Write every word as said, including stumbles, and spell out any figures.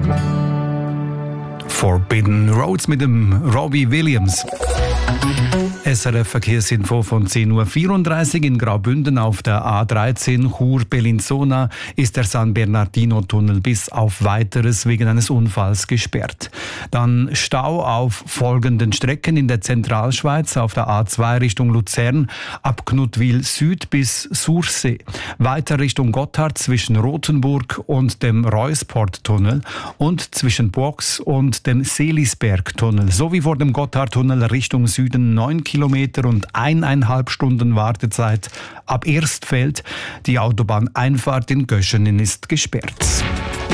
Forbidden Roads mit dem Robbie Williams. S R F Verkehrsinfo von zehn Uhr vierunddreißig in Graubünden auf der A dreizehn Chur-Bellinzona ist der San Bernardino-Tunnel bis auf Weiteres wegen eines Unfalls gesperrt. Dann Stau auf folgenden Strecken in der Zentralschweiz auf der A zwei Richtung Luzern ab Knuttwil Süd bis Sursee. Weiter Richtung Gotthard zwischen Rothenburg und dem Reusport-Tunnel und zwischen Box und dem Seelisberg-Tunnel sowie vor dem Gotthardtunnel Richtung Süden neun Kilometer und eineinhalb Stunden Wartezeit ab Erstfeld. Die Autobahneinfahrt in Göschenen ist gesperrt.